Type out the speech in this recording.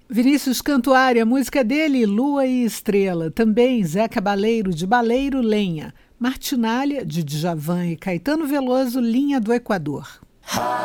Vinícius Cantuária, a música dele, Lua e Estrela. Também Zé Cabaleiro, de Baleiro, Lenha. Martinália, de Djavan e Caetano Veloso, Linha do Equador.